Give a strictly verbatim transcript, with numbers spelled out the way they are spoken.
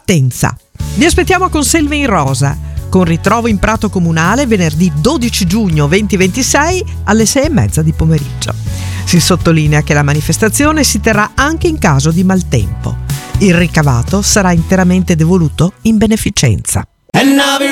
partenza. Vi aspettiamo a Conselve in Rosa, con ritrovo in Prato Comunale venerdì dodici giugno duemilaventisei alle sei e mezza di pomeriggio. Si sottolinea che la manifestazione si terrà anche in caso di maltempo. Il ricavato sarà interamente devoluto in beneficenza.